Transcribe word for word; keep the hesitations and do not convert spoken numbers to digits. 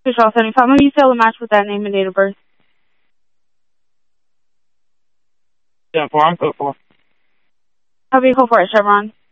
Control seventy-five. Maybe you fail to match with that name and date of birth. seven four, I'm code four. How do you call for it, Chevron?